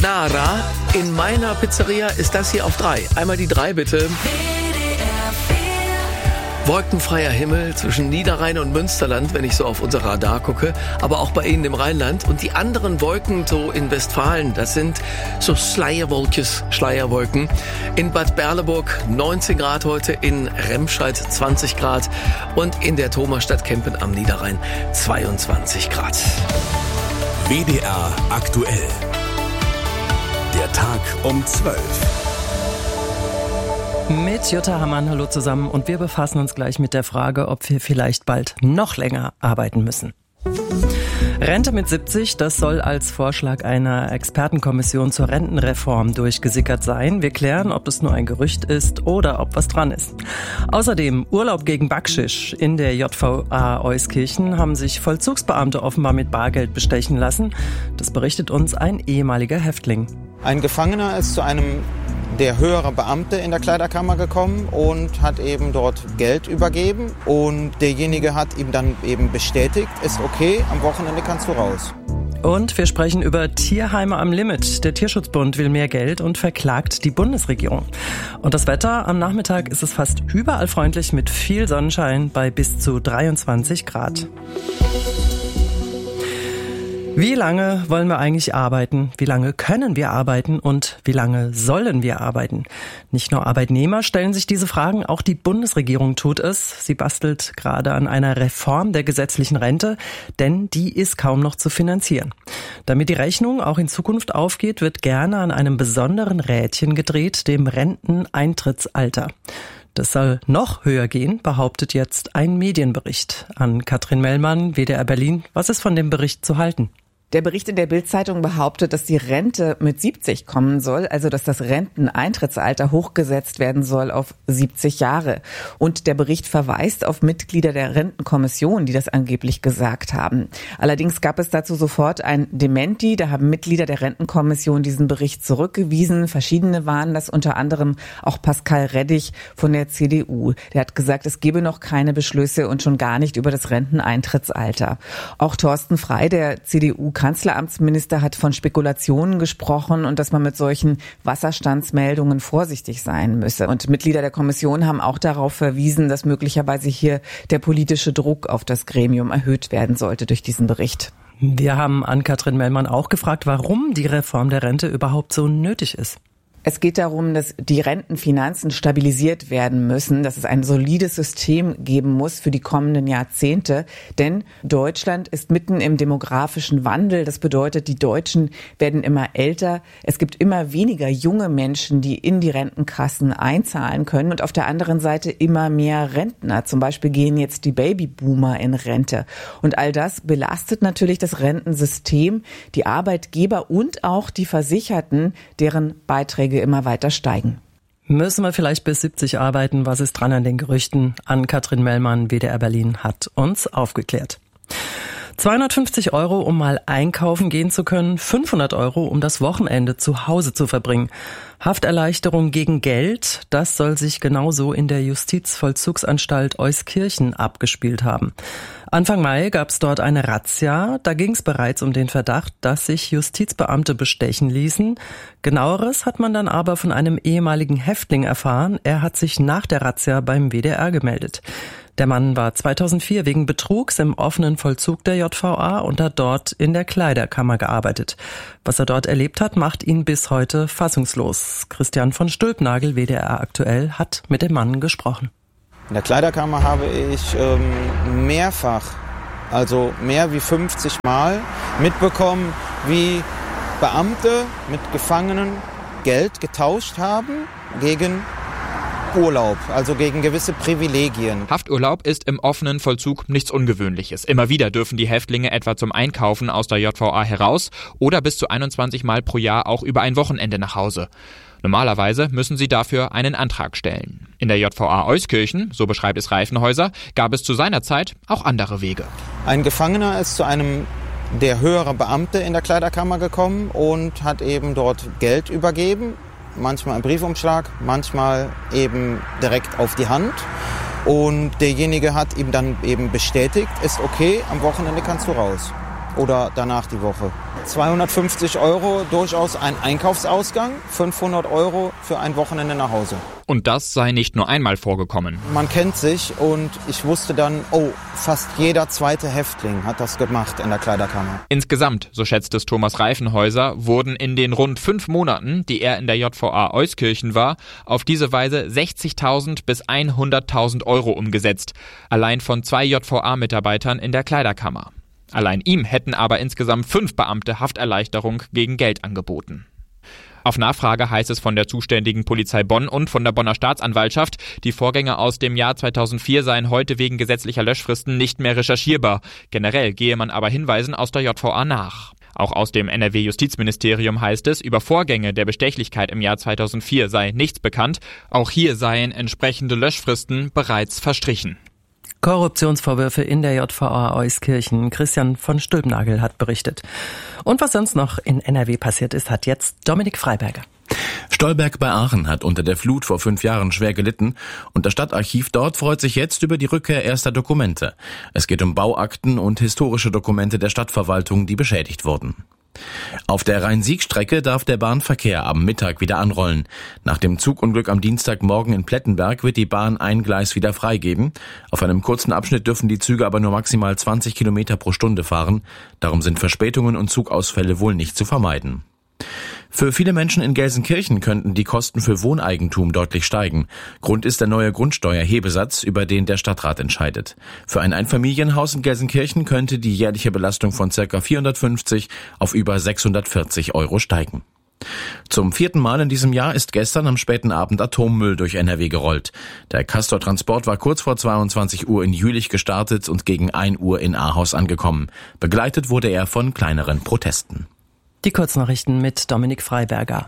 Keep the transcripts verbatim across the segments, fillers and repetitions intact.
Nara, in meiner Pizzeria ist das hier auf drei. Einmal die drei bitte. Wolkenfreier Himmel zwischen Niederrhein und Münsterland, wenn ich so auf unser Radar gucke, aber auch bei Ihnen im Rheinland. Und die anderen Wolken so in Westfalen, das sind so Schleierwolkes, Schleierwolken. In Bad Berleburg neunzehn Grad heute, in Remscheid zwanzig Grad und in der Thomasstadt Kempen am Niederrhein zweiundzwanzig Grad. W D R aktuell. Der Tag um zwölf. Mit Jutta Hammann, hallo zusammen, und wir befassen uns gleich mit der Frage, ob wir vielleicht bald noch länger arbeiten müssen. Rente mit siebzig, das soll als Vorschlag einer Expertenkommission zur Rentenreform durchgesickert sein. Wir klären, ob es nur ein Gerücht ist oder ob was dran ist. Außerdem Urlaub gegen Backschisch. In der J V A Euskirchen haben sich Vollzugsbeamte offenbar mit Bargeld bestechen lassen. Das berichtet uns ein ehemaliger Häftling. Ein Gefangener ist zu einem der höhere Beamte in der Kleiderkammer gekommen und hat eben dort Geld übergeben. Und derjenige hat ihm dann eben bestätigt, ist okay, am Wochenende kannst du raus. Und wir sprechen über Tierheime am Limit. Der Tierschutzbund will mehr Geld und verklagt die Bundesregierung. Und das Wetter, am Nachmittag ist es fast überall freundlich mit viel Sonnenschein bei bis zu dreiundzwanzig Grad. Wie lange wollen wir eigentlich arbeiten? Wie lange können wir arbeiten? Und wie lange sollen wir arbeiten? Nicht nur Arbeitnehmer stellen sich diese Fragen, auch die Bundesregierung tut es. Sie bastelt gerade an einer Reform der gesetzlichen Rente, denn die ist kaum noch zu finanzieren. Damit die Rechnung auch in Zukunft aufgeht, wird gerne an einem besonderen Rädchen gedreht, dem Renteneintrittsalter. Das soll noch höher gehen, behauptet jetzt ein Medienbericht. An Katrin Mellmann, W D R Berlin. Was ist von dem Bericht zu halten? Der Bericht in der Bild-Zeitung behauptet, dass die Rente mit siebzig kommen soll, also dass das Renteneintrittsalter hochgesetzt werden soll auf siebzig Jahre. Und der Bericht verweist auf Mitglieder der Rentenkommission, die das angeblich gesagt haben. Allerdings gab es dazu sofort ein Dementi. Da haben Mitglieder der Rentenkommission diesen Bericht zurückgewiesen. Verschiedene waren das, unter anderem auch Pascal Reddich von der C D U. Der hat gesagt, es gebe noch keine Beschlüsse und schon gar nicht über das Renteneintrittsalter. Auch Thorsten Frey, der C D U Kanzleramtsminister, hat von Spekulationen gesprochen und dass man mit solchen Wasserstandsmeldungen vorsichtig sein müsse. Und Mitglieder der Kommission haben auch darauf verwiesen, dass möglicherweise hier der politische Druck auf das Gremium erhöht werden sollte durch diesen Bericht. Wir haben an Katrin Mellmann auch gefragt, warum die Reform der Rente überhaupt so nötig ist. Es geht darum, dass die Rentenfinanzen stabilisiert werden müssen, dass es ein solides System geben muss für die kommenden Jahrzehnte. Denn Deutschland ist mitten im demografischen Wandel. Das bedeutet, die Deutschen werden immer älter. Es gibt immer weniger junge Menschen, die in die Rentenkassen einzahlen können. Und auf der anderen Seite immer mehr Rentner. Zum Beispiel gehen jetzt die Babyboomer in Rente. Und all das belastet natürlich das Rentensystem, die Arbeitgeber und auch die Versicherten, deren Beiträge immer weiter steigen. Müssen wir vielleicht bis siebzig arbeiten? Was ist dran an den Gerüchten? An Katrin Mellmann, W D R Berlin, hat uns aufgeklärt. zweihundertfünfzig Euro, um mal einkaufen gehen zu können, fünfhundert Euro, um das Wochenende zu Hause zu verbringen. Hafterleichterung gegen Geld, das soll sich genauso in der Justizvollzugsanstalt Euskirchen abgespielt haben. Anfang Mai gab es dort eine Razzia. Da ging es bereits um den Verdacht, dass sich Justizbeamte bestechen ließen. Genaueres hat man dann aber von einem ehemaligen Häftling erfahren. Er hat sich nach der Razzia beim W D R gemeldet. Der Mann war zweitausendvier wegen Betrugs im offenen Vollzug der J V A und hat dort in der Kleiderkammer gearbeitet. Was er dort erlebt hat, macht ihn bis heute fassungslos. Christian von Stülpnagel, W D R aktuell, hat mit dem Mann gesprochen. In der Kleiderkammer habe ich ähm, mehrfach, also mehr wie fünfzig Mal mitbekommen, wie Beamte mit Gefangenen Geld getauscht haben gegen Urlaub, also gegen gewisse Privilegien. Hafturlaub ist im offenen Vollzug nichts Ungewöhnliches. Immer wieder dürfen die Häftlinge etwa zum Einkaufen aus der J V A heraus oder bis zu einundzwanzig Mal pro Jahr auch über ein Wochenende nach Hause. Normalerweise müssen sie dafür einen Antrag stellen. In der J V A Euskirchen, so beschreibt es Reifenhäuser, gab es zu seiner Zeit auch andere Wege. Ein Gefangener ist zu einem der höhere Beamte in der Kleiderkammer gekommen und hat eben dort Geld übergeben. Manchmal im Briefumschlag, manchmal eben direkt auf die Hand. Und derjenige hat ihm dann eben bestätigt, ist okay, am Wochenende kannst du raus. oder danach die Woche. zweihundertfünfzig Euro durchaus ein Einkaufsausgang, fünfhundert Euro für ein Wochenende nach Hause. Und das sei nicht nur einmal vorgekommen. Man kennt sich und ich wusste dann, oh, fast jeder zweite Häftling hat das gemacht in der Kleiderkammer. Insgesamt, so schätzt es Thomas Reifenhäuser, wurden in den rund fünf Monaten, die er in der J V A Euskirchen war, auf diese Weise sechzigtausend bis hunderttausend Euro umgesetzt. Allein von zwei J V A-Mitarbeitern in der Kleiderkammer. Allein ihm hätten aber insgesamt fünf Beamte Hafterleichterung gegen Geld angeboten. Auf Nachfrage heißt es von der zuständigen Polizei Bonn und von der Bonner Staatsanwaltschaft, die Vorgänge aus dem Jahr zweitausendvier seien heute wegen gesetzlicher Löschfristen nicht mehr recherchierbar. Generell gehe man aber Hinweisen aus der J V A nach. Auch aus dem N R W-Justizministerium heißt es, über Vorgänge der Bestechlichkeit im Jahr zweitausendvier sei nichts bekannt. Auch hier seien entsprechende Löschfristen bereits verstrichen. Korruptionsvorwürfe in der J V A Euskirchen. Christian von Stülpnagel hat berichtet. Und was sonst noch in N R W passiert ist, hat jetzt Dominik Freiberger. Stolberg bei Aachen hat unter der Flut vor fünf Jahren schwer gelitten und das Stadtarchiv dort freut sich jetzt über die Rückkehr erster Dokumente. Es geht um Bauakten und historische Dokumente der Stadtverwaltung, die beschädigt wurden. Auf der Rhein-Sieg-Strecke darf der Bahnverkehr am Mittag wieder anrollen. Nach dem Zugunglück am Dienstagmorgen in Plettenberg wird die Bahn ein Gleis wieder freigeben. Auf einem kurzen Abschnitt dürfen die Züge aber nur maximal zwanzig Kilometer pro Stunde fahren. Darum sind Verspätungen und Zugausfälle wohl nicht zu vermeiden. Für viele Menschen in Gelsenkirchen könnten die Kosten für Wohneigentum deutlich steigen. Grund ist der neue Grundsteuerhebesatz, über den der Stadtrat entscheidet. Für ein Einfamilienhaus in Gelsenkirchen könnte die jährliche Belastung von ca. vierhundertfünfzig auf über sechshundertvierzig Euro steigen. Zum vierten Mal in diesem Jahr ist gestern am späten Abend Atommüll durch N R W gerollt. Der Castor-Transport war kurz vor zweiundzwanzig Uhr in Jülich gestartet und gegen ein Uhr in Ahaus angekommen. Begleitet wurde er von kleineren Protesten. Die Kurznachrichten mit Dominik Freiberger.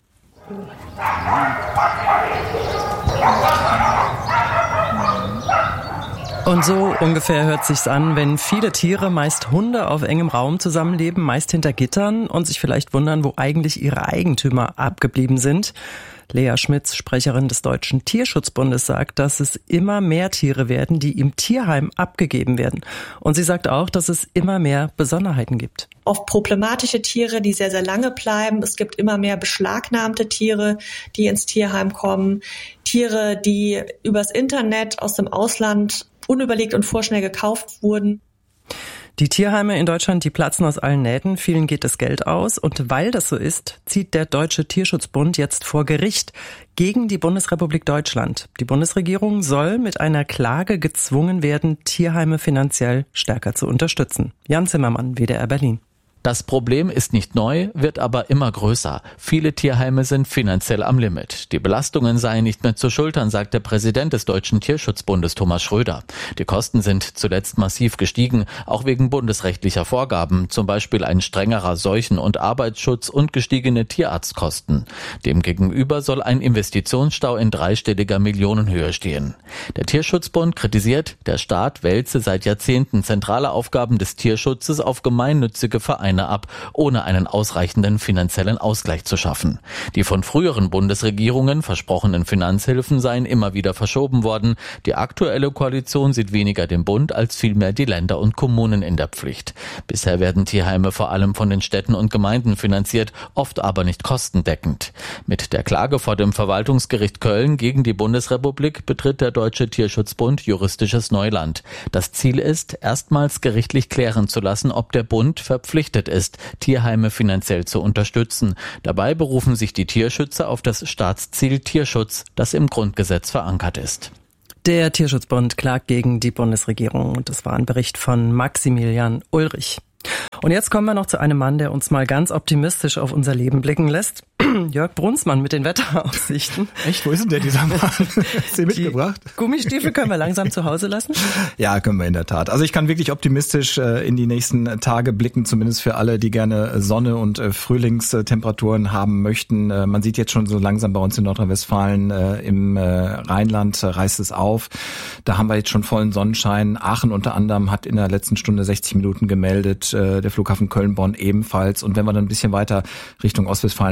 Und so ungefähr hört sich's an, wenn viele Tiere, meist Hunde, auf engem Raum zusammenleben, meist hinter Gittern und sich vielleicht wundern, wo eigentlich ihre Eigentümer abgeblieben sind. Lea Schmitz, Sprecherin des Deutschen Tierschutzbundes, sagt, dass es immer mehr Tiere werden, die im Tierheim abgegeben werden. Und sie sagt auch, dass es immer mehr Besonderheiten gibt. Oft problematische Tiere, die sehr, sehr lange bleiben. Es gibt immer mehr beschlagnahmte Tiere, die ins Tierheim kommen. Tiere, die übers Internet aus dem Ausland unüberlegt und vorschnell gekauft wurden. Die Tierheime in Deutschland, die platzen aus allen Nähten, vielen geht das Geld aus und weil das so ist, zieht der Deutsche Tierschutzbund jetzt vor Gericht gegen die Bundesrepublik Deutschland. Die Bundesregierung soll mit einer Klage gezwungen werden, Tierheime finanziell stärker zu unterstützen. Jan Zimmermann, W D R Berlin. Das Problem ist nicht neu, wird aber immer größer. Viele Tierheime sind finanziell am Limit. Die Belastungen seien nicht mehr zu schultern, sagt der Präsident des Deutschen Tierschutzbundes Thomas Schröder. Die Kosten sind zuletzt massiv gestiegen, auch wegen bundesrechtlicher Vorgaben, zum Beispiel ein strengerer Seuchen- und Arbeitsschutz und gestiegene Tierarztkosten. Demgegenüber soll ein Investitionsstau in dreistelliger Millionenhöhe stehen. Der Tierschutzbund kritisiert, der Staat wälze seit Jahrzehnten zentrale Aufgaben des Tierschutzes auf gemeinnützige Vereine ab, ohne einen ausreichenden finanziellen Ausgleich zu schaffen. Die von früheren Bundesregierungen versprochenen Finanzhilfen seien immer wieder verschoben worden. Die aktuelle Koalition sieht weniger den Bund als vielmehr die Länder und Kommunen in der Pflicht. Bisher werden Tierheime vor allem von den Städten und Gemeinden finanziert, oft aber nicht kostendeckend. Mit der Klage vor dem Verwaltungsgericht Köln gegen die Bundesrepublik betritt der Deutsche Tierschutzbund juristisches Neuland. Das Ziel ist, erstmals gerichtlich klären zu lassen, ob der Bund verpflichtet ist, Tierheime finanziell zu unterstützen. Dabei berufen sich die Tierschützer auf das Staatsziel Tierschutz, das im Grundgesetz verankert ist. Der Tierschutzbund klagt gegen die Bundesregierung und das war ein Bericht von Maximilian Ulrich. Und jetzt kommen wir noch zu einem Mann, der uns mal ganz optimistisch auf unser Leben blicken lässt. Jörg Brunsmann mit den Wetteraussichten. Echt? Wo ist denn der, dieser Mann? Hast du ihn mitgebracht? Gummistiefel können wir langsam zu Hause lassen? Ja, können wir in der Tat. Also ich kann wirklich optimistisch äh, in die nächsten Tage blicken, zumindest für alle, die gerne Sonne und äh, Frühlingstemperaturen haben möchten. Äh, man sieht jetzt schon so langsam bei uns in Nordrhein-Westfalen, äh, im äh, Rheinland äh, reißt es auf. Da haben wir jetzt schon vollen Sonnenschein. Aachen unter anderem hat in der letzten Stunde sechzig Minuten gemeldet, äh, der Flughafen Köln-Bonn ebenfalls. Und wenn wir dann ein bisschen weiter Richtung Ostwestfalen-Lippe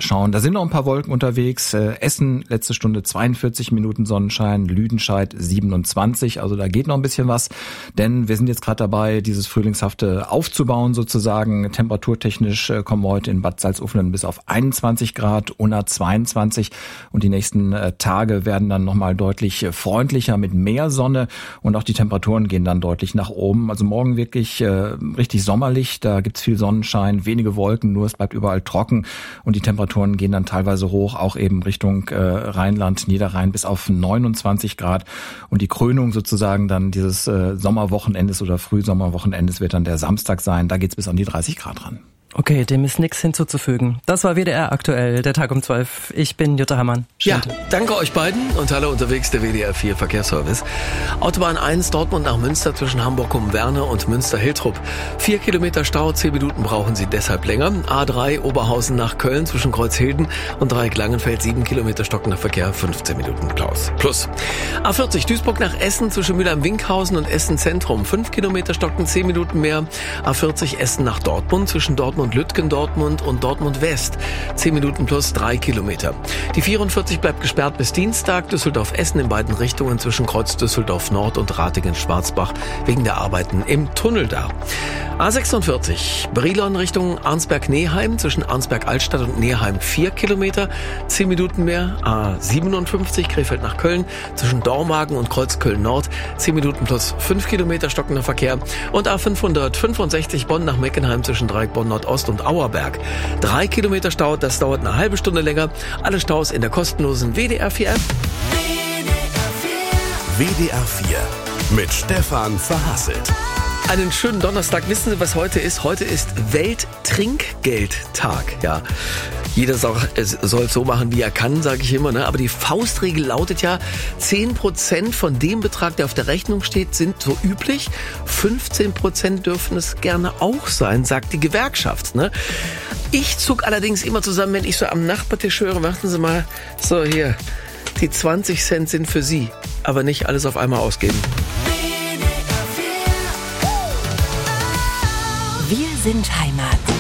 schauen. Da sind noch ein paar Wolken unterwegs. Essen, letzte Stunde zweiundvierzig Minuten Sonnenschein, Lüdenscheid siebenundzwanzig. Also da geht noch ein bisschen was, denn wir sind jetzt gerade dabei, dieses Frühlingshafte aufzubauen sozusagen. Temperaturtechnisch kommen wir heute in Bad Salzuflen bis auf einundzwanzig Grad, Unna zweiundzwanzig. Und die nächsten Tage werden dann nochmal deutlich freundlicher mit mehr Sonne und auch die Temperaturen gehen dann deutlich nach oben. Also morgen wirklich äh, richtig sommerlich, da gibt's viel Sonnenschein, wenige Wolken, nur es bleibt überall trocken und die Temperaturen gehen dann teilweise hoch, auch eben Richtung äh, Rheinland, Niederrhein bis auf neunundzwanzig Grad und die Krönung sozusagen dann dieses äh, Sommerwochenendes oder Frühsommerwochenendes wird dann der Samstag sein, da geht's bis an die dreißig Grad ran. Okay, dem ist nichts hinzuzufügen. Das war W D R aktuell, der Tag um zwölf. Ich bin Jutta Hammann. Ja, danke euch beiden und hallo unterwegs, der W D R vier Verkehrsservice. Autobahn eins Dortmund nach Münster zwischen Hamburg-Umwerne und Münster-Hiltrup. Vier Kilometer Stau, zehn Minuten brauchen Sie deshalb länger. A drei Oberhausen nach Köln zwischen Kreuzhilden und Dreieck-Langenfeld, sieben Kilometer stockender Verkehr, fünfzehn Minuten Klaus. Plus. A vierzig Duisburg nach Essen zwischen Mülheim-Winkhausen und Essen Zentrum, fünf Kilometer stocken, zehn Minuten mehr. A vierzig Essen nach Dortmund zwischen Dortmund Lütgen, Dortmund und Dortmund West. zehn Minuten plus drei Kilometer. Die vierundvierzig bleibt gesperrt bis Dienstag. Düsseldorf-Essen in beiden Richtungen zwischen Kreuz Düsseldorf Nord und Ratingen-Schwarzbach wegen der Arbeiten im Tunnel da. A sechsundvierzig Brilon Richtung Arnsberg-Neheim zwischen Arnsberg-Altstadt und Neheim vier Kilometer. zehn Minuten mehr. A siebenundfünfzig Krefeld nach Köln zwischen Dormagen und Kreuz Köln Nord. zehn Minuten plus fünf Kilometer stockender Verkehr. Und A fünfhundertfünfundsechzig Bonn nach Meckenheim zwischen Dreieck Bonn Nordost und Auerberg. Drei Kilometer Stau, das dauert eine halbe Stunde länger. Alle Staus in der kostenlosen W D R vier App. W D R vier mit Stefan Verhasselt. Einen schönen Donnerstag. Wissen Sie, was heute ist? Heute ist Welttrinkgeldtag. Ja, jeder soll es so machen, wie er kann, sage ich immer. Ne? Aber die Faustregel lautet ja, zehn Prozent von dem Betrag, der auf der Rechnung steht, sind so üblich. fünfzehn Prozent dürfen es gerne auch sein, sagt die Gewerkschaft. Ne? Ich zuck allerdings immer zusammen, wenn ich so am Nachbartisch höre, warten Sie mal, so hier, die zwanzig Cent sind für Sie, aber nicht alles auf einmal ausgeben. Wir sind Heimat.